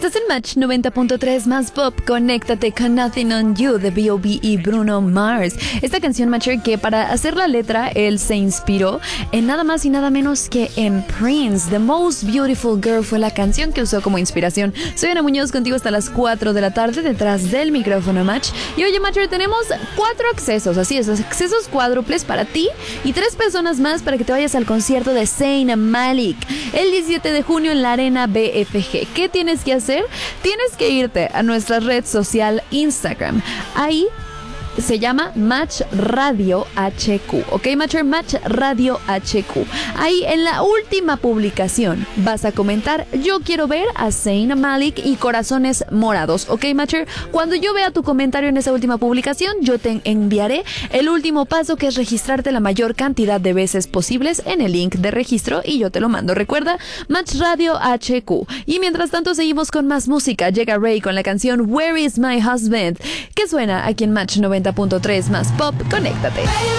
Estás en Match 90.3 más pop. Conéctate con Nothing on You de B.O.B. y Bruno Mars. Esta canción, Matcher, que para hacer la letra él se inspiró en nada más y nada menos que en Prince. The Most Beautiful Girl fue la canción que usó como inspiración. Soy Ana Muñoz, contigo hasta las 4 de la tarde detrás del micrófono Match. Y oye, Matcher, tenemos 4 accesos, así es, accesos cuádruples para ti y 3 personas más para que te vayas al concierto de Zayn Malik el 17 de junio en la Arena BFG. ¿Qué tienes que hacer? Tienes que irte a nuestra red social Instagram. Ahí se llama Match Radio HQ, ¿ok, Matcher? Match Radio HQ. Ahí en la última publicación vas a comentar: yo quiero ver a Zayn Malik y corazones morados, ¿ok, Matcher? Cuando yo vea tu comentario en esa última publicación, yo te enviaré el último paso, que es registrarte la mayor cantidad de veces posibles en el link de registro y yo te lo mando. Recuerda, Match Radio HQ. Y mientras tanto seguimos con más música. Llega Ray con la canción Where is My Husband, que suena aquí en Match 90.3 más pop. Conéctate.